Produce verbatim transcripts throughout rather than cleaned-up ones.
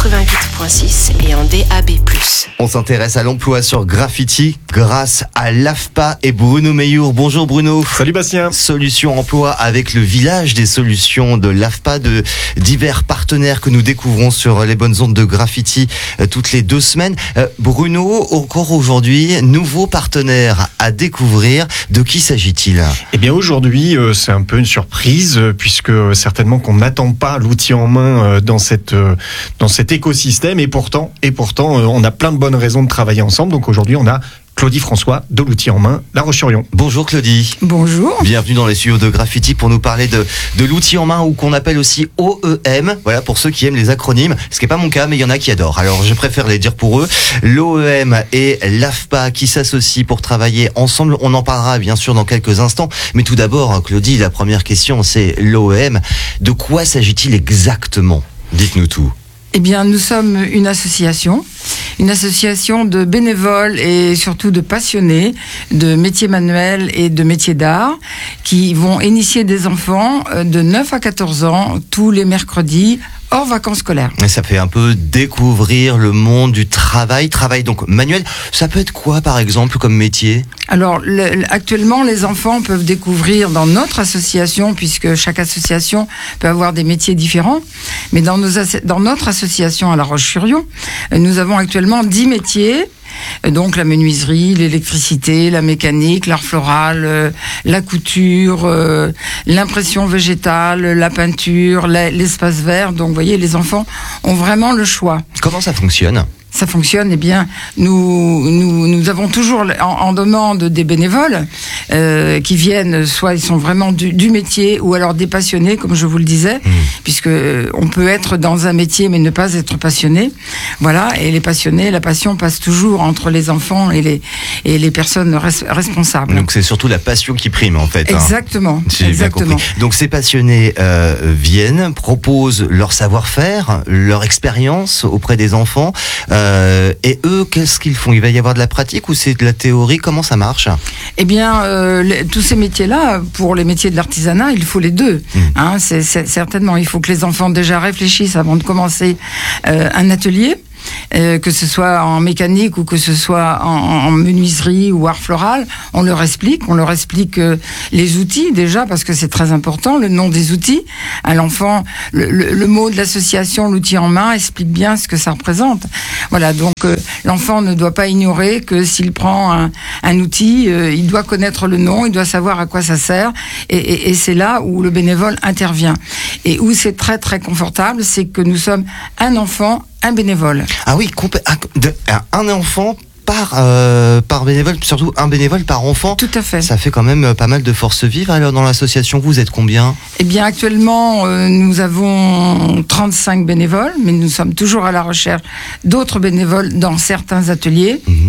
quatre-vingt-huit virgule six et en D A B plus. On s'intéresse à l'emploi sur Graffiti grâce à l'A F P A et Bruno Meillour. Bonjour Bruno. Salut Bastien. Solution emploi avec le village des solutions de l'A F P A, de divers partenaires que nous découvrons sur les bonnes ondes de Graffiti euh, toutes les deux semaines. Euh, Bruno, encore aujourd'hui, nouveau partenaire à découvrir. De qui s'agit-il ? Eh bien aujourd'hui, euh, c'est un peu une surprise euh, puisque euh, certainement qu'on n'attend pas l'outil en main euh, dans cette euh, dans cet écosystème et pourtant et pourtant euh, on a plein de bonnes raisons de travailler ensemble. Donc aujourd'hui, on a Claudie François de l'outil en main, La Roche-sur-Yon. Bonjour Claudie. Bonjour. Bienvenue dans les studios de Graffiti pour nous parler de, de l'outil en main, ou qu'on appelle aussi O E M. Voilà, pour ceux qui aiment les acronymes. Ce qui n'est pas mon cas, mais il y en a qui adorent. Alors je préfère les dire pour eux. L'O E M et l'A F P A qui s'associent pour travailler ensemble. On en parlera bien sûr dans quelques instants. Mais tout d'abord, Claudie, la première question, c'est l'O E M. De quoi s'agit-il exactement ? Dites-nous tout. Eh bien, nous sommes une association, une association de bénévoles et surtout de passionnés de métiers manuels et de métiers d'art qui vont initier des enfants de neuf à quatorze ans tous les mercredis hors vacances scolaires. Et ça fait un peu découvrir le monde du travail, travail donc manuel. Ça peut être quoi par exemple comme métier ? Alors le, actuellement, les enfants peuvent découvrir dans notre association, puisque chaque association peut avoir des métiers différents, mais dans, nos, dans notre association à La Roche-sur-Yon, nous avons actuellement dix métiers. Donc la menuiserie, l'électricité, la mécanique, l'art floral, euh, la couture, euh, l'impression végétale, la peinture, la, l'espace vert. Donc vous voyez, les enfants ont vraiment le choix. Comment ça fonctionne ? Ça fonctionne, eh bien, nous, nous, nous avons toujours en, en demande des bénévoles euh, qui viennent, soit ils sont vraiment du, du métier, ou alors des passionnés, comme je vous le disais, mmh. puisque on peut être dans un métier mais ne pas être passionné. Voilà, et les passionnés, la passion passe toujours entre les enfants et les et les personnes res, responsables. Donc c'est surtout la passion qui prime en fait. Exactement. Hein. J'ai exactement. bien compris. Donc ces passionnés euh, viennent, proposent leur savoir-faire, leur expérience auprès des enfants. Euh, Euh, et eux, qu'est-ce qu'ils font ? Il va y avoir de la pratique ou c'est de la théorie ? Comment ça marche ? Eh bien, euh, les, tous ces métiers-là, pour les métiers de l'artisanat, il faut les deux. Mmh. Hein, c'est, c'est, certainement, il faut que les enfants déjà réfléchissent avant de commencer euh, un atelier. Euh, que ce soit en mécanique ou que ce soit en, en menuiserie ou art floral, on leur explique, on leur explique euh, les outils déjà, parce que c'est très important, le nom des outils. À l'enfant, le, le, le mot de l'association, l'outil en main, explique bien ce que ça représente. Voilà, donc euh, l'enfant ne doit pas ignorer que s'il prend un, un outil, euh, il doit connaître le nom, il doit savoir à quoi ça sert, et, et, et c'est là où le bénévole intervient. Et où c'est très très confortable, c'est que nous sommes un enfant, un bénévole. Ah oui, compé- un enfant par, euh, par bénévole, surtout un bénévole par enfant. Tout à fait. Ça fait quand même pas mal de force vive. Alors dans l'association, vous êtes combien ? Eh bien actuellement, euh, nous avons trente-cinq bénévoles, mais nous sommes toujours à la recherche d'autres bénévoles dans certains ateliers. Mmh.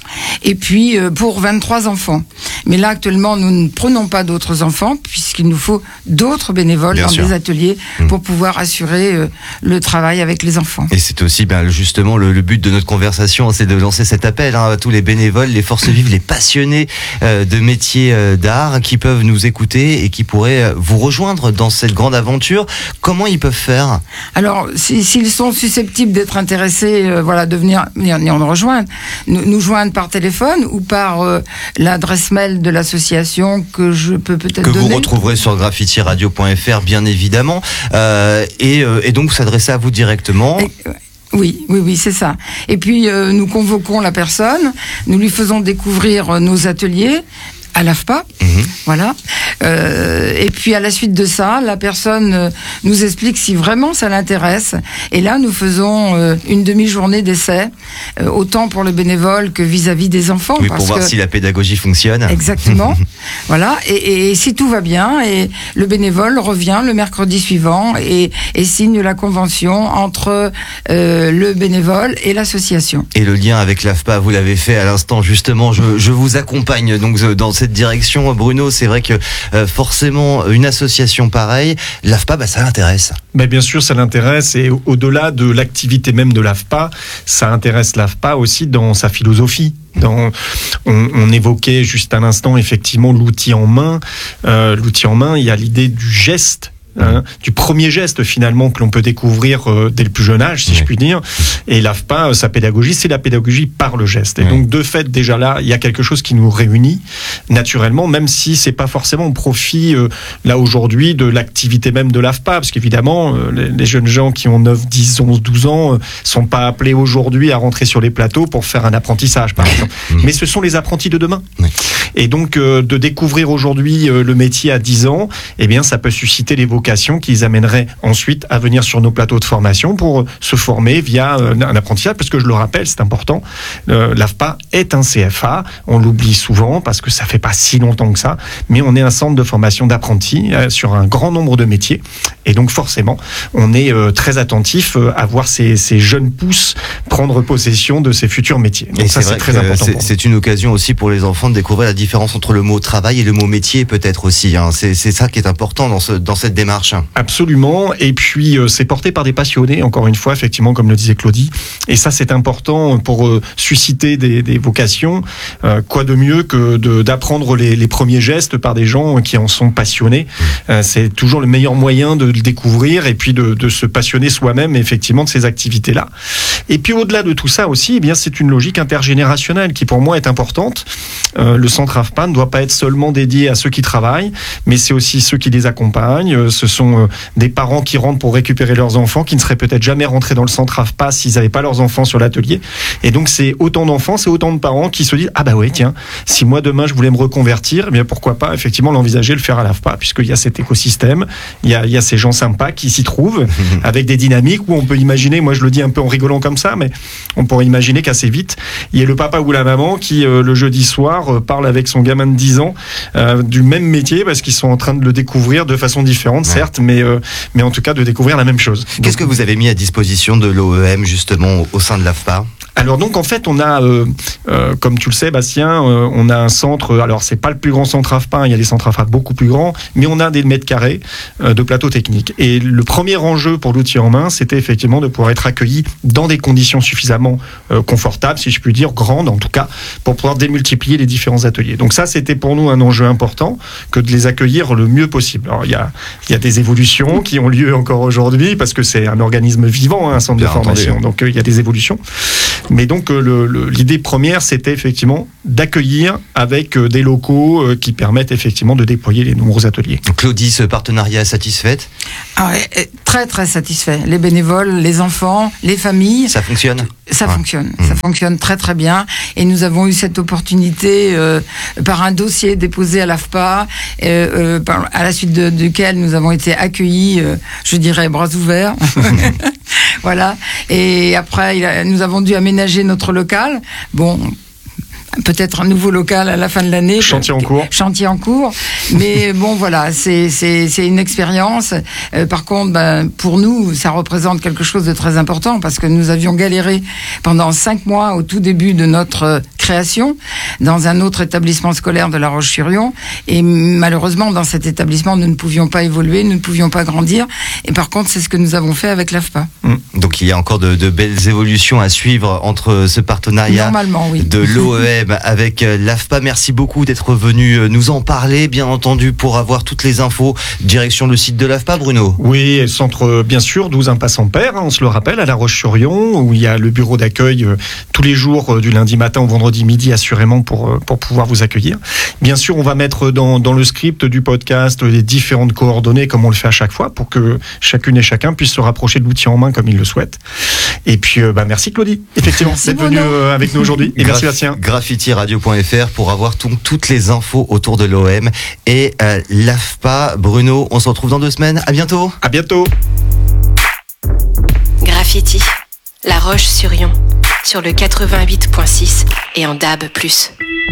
Et puis euh, pour vingt-trois enfants. Mais là actuellement nous ne prenons pas d'autres enfants puisqu'il nous faut d'autres bénévoles Bien dans sûr. Des ateliers mmh. pour pouvoir assurer euh, le travail avec les enfants. Et c'est aussi ben, justement le, le but de notre conversation, c'est de lancer cet appel hein, à tous les bénévoles, les forces vives, les passionnés euh, de métiers euh, d'art qui peuvent nous écouter et qui pourraient euh, vous rejoindre dans cette grande aventure. Comment ils peuvent faire ? Alors si, s'ils sont susceptibles d'être intéressés, euh, voilà, de venir, venir nous rejoindre, nous, nous joindre par téléphone ou par euh, l'adresse mail de l'association que je peux peut-être que donner. Que vous retrouverez sur graffiti radio point f r bien évidemment euh, et, euh, et donc s'adresser à vous directement. Et, Oui, oui, oui, c'est ça. Et puis euh, nous convoquons la personne, nous lui faisons découvrir euh, nos ateliers à l'A F P A, mmh. voilà. Euh, et puis à la suite de ça, la personne euh, nous explique si vraiment ça l'intéresse. Et là, nous faisons euh, une demi-journée d'essai, euh, autant pour le bénévole que vis-à-vis des enfants. Oui, parce pour voir que... si la pédagogie fonctionne. Exactement. Voilà. Et, et si tout va bien, et le bénévole revient le mercredi suivant et, et signe la convention entre euh, le bénévole et l'association. Et le lien avec l'A F P A, vous l'avez fait à l'instant. Justement, je, je vous accompagne donc dans cette direction. Bruno, c'est vrai que euh, forcément, une association pareille, l'A F P A, bah, ça l'intéresse. Mais bien sûr, ça l'intéresse. Et au-delà de l'activité même de l'A F P A, ça intéresse l'A F P A aussi dans sa philosophie. Dans, on, on évoquait juste à l'instant effectivement l'outil en main. Euh, l'outil en main, il y a l'idée du geste hein, du premier geste finalement que l'on peut découvrir euh, dès le plus jeune âge, si oui. je puis dire. Et l'A F P A, sa pédagogie, c'est la pédagogie par le geste. Et oui. donc, de fait, déjà là, il y a quelque chose qui nous réunit naturellement, même si c'est pas forcément au profit, euh, là, aujourd'hui, de l'activité même de l'A F P A, parce qu'évidemment, euh, les, les jeunes gens qui ont neuf, dix, onze, douze ans euh, sont pas appelés aujourd'hui à rentrer sur les plateaux pour faire un apprentissage, par exemple. Oui. Mais ce sont les apprentis de demain. Oui. Et donc, euh, de découvrir aujourd'hui euh, le métier à dix ans, eh bien, ça peut susciter les vocations qui les amèneraient ensuite à venir sur nos plateaux de formation pour se former via euh, un apprentissage, parce que je le rappelle, c'est important, euh, l'A F P A est un C F A, on l'oublie souvent parce que ça fait pas si longtemps que ça, mais on est un centre de formation d'apprentis euh, sur un grand nombre de métiers, et donc forcément, on est euh, très attentif euh, à voir ces, ces jeunes pousses prendre possession de ces futurs métiers. Donc et ça, c'est, c'est très important. C'est, c'est une occasion aussi pour les enfants de découvrir la différence entre le mot travail et le mot métier, peut-être aussi. Hein. C'est, c'est ça qui est important dans, ce, dans cette démarche. Absolument. Et puis, euh, c'est porté par des passionnés, encore une fois, effectivement, comme le disait Claudie. Et ça, c'est important pour euh, susciter des, des vocations. Euh, quoi de mieux que de, d'apprendre les, les premiers gestes par des gens qui en sont passionnés. Euh, c'est toujours le meilleur moyen de le découvrir et puis de, de se passionner soi-même, effectivement, de ces activités-là. Et puis, au-delà de tout ça aussi, eh bien, c'est une logique intergénérationnelle qui, pour moi, est importante. Euh, le centre A F P A ne doit pas être seulement dédié à ceux qui travaillent, mais c'est aussi ceux qui les accompagnent. Euh, ce sont euh, des parents qui rentrent pour récupérer leurs enfants, qui ne seraient peut-être jamais rentrés dans le centre A F P A s'ils n'avaient pas leurs enfants sur l'atelier. Et donc, c'est autant d'enfants, c'est autant de parents qui se disent « Ah bah ouais, tiens, si moi demain je voulais me reconvertir, eh bien pourquoi pas effectivement l'envisager, le faire à l'A F P A, puisqu'il y a cet écosystème, il y a, il y a ces gens sympas qui s'y trouvent, avec des dynamiques où on peut imaginer, moi je le dis un peu en rigolant comme ça, mais on pourrait imaginer qu'assez vite, il y a le papa ou la maman qui, euh, le jeudi soir, euh, parle avec son gamin de dix ans euh, du même métier, parce qu'ils sont en train de le découvrir de façon différente, ouais. certes, mais, euh, mais en tout cas de découvrir la même chose. Qu'est-ce Donc, que vous avez mis à disposition de l'O E M justement au, au sein de l'A F P A ? Alors donc en fait on a, euh, euh, comme tu le sais Bastien, euh, on a un centre, alors c'est pas le plus grand centre A F P A, il y a des centres A F P A beaucoup plus grands, mais on a des mètres carrés euh, de plateau technique. Et le premier enjeu pour l'outil en main, c'était effectivement de pouvoir être accueilli dans des conditions suffisamment euh, confortables, si je puis dire, grandes en tout cas, pour pouvoir démultiplier les différents ateliers. Donc ça c'était pour nous un enjeu important, que de les accueillir le mieux possible. Alors il y a, il y a des évolutions qui ont lieu encore aujourd'hui, parce que c'est un organisme vivant, hein, un centre Bien de formation, entendu. Donc euh, il y a des évolutions. Mais donc le, le, l'idée première, c'était effectivement d'accueillir avec des locaux euh, qui permettent effectivement de déployer les nombreux ateliers. Claudie, ce partenariat satisfaite ? Ah ouais, très très satisfait. Les bénévoles, les enfants, les familles. Ça fonctionne ? Ça ouais. fonctionne, mmh. ça fonctionne très très bien. Et nous avons eu cette opportunité euh, par un dossier déposé à l'A F P A, euh, euh, par, à la suite de, duquel nous avons été accueillis, euh, je dirais bras ouverts. Voilà. Et après, il a, nous avons dû aménager notre local. Bon. Peut-être un nouveau local à la fin de l'année. Chantier en cours. Chantier en cours. Mais bon, voilà, c'est, c'est, c'est une expérience. Euh, par contre, ben, pour nous, ça représente quelque chose de très important parce que nous avions galéré pendant cinq mois au tout début de notre création dans un autre établissement scolaire de La Roche-sur-Yon. Et malheureusement, dans cet établissement, nous ne pouvions pas évoluer, nous ne pouvions pas grandir. Et par contre, c'est ce que nous avons fait avec l'A F P A. Mmh. Donc, il y a encore de, de belles évolutions à suivre entre ce partenariat Normalement, oui. de l'O E M avec l'A F P A. Merci beaucoup d'être venu nous en parler, bien entendu, pour avoir toutes les infos. Direction le site de l'A F P A, Bruno. Oui, centre, bien sûr, douze impasse Ampère, hein, on se le rappelle, à La Roche-sur-Yon, où il y a le bureau d'accueil euh, tous les jours, euh, du lundi matin au vendredi midi, assurément, pour, euh, pour pouvoir vous accueillir. Bien sûr, on va mettre dans, dans le script du podcast les différentes coordonnées, comme on le fait à chaque fois, pour que chacune et chacun puisse se rapprocher de l'outil en main comme il le souhaite. Et puis, euh, bah, merci Claudie, effectivement, merci d'être venue euh, avec nous aujourd'hui. Et merci Bastien. Graffiti radio point f r pour avoir tout, toutes les infos autour de l'O E M et euh, l'A F P A. Bruno, on se retrouve dans deux semaines. À bientôt. À bientôt. Graffiti, La Roche-sur-Yon, sur le quatre-vingt-huit point six et en D A B plus.